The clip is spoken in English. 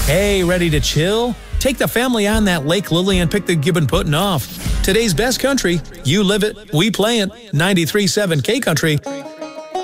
Hey, ready to chill? Take the family on that Lake Lily and pick the Gibbon Puddin' off. Today's best country, you live it, we play it, 93.7 K Country.